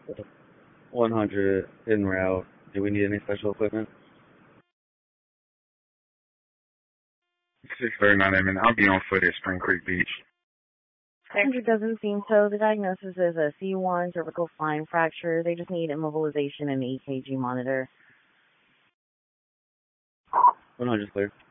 100 en route. Do we need any special equipment? 639 Edmond. I'll be on foot at Spring Creek Beach. 600 doesn't seem so. The diagnosis is a C1 cervical spine fracture. They just need immobilization and EKG monitor. 100 clear.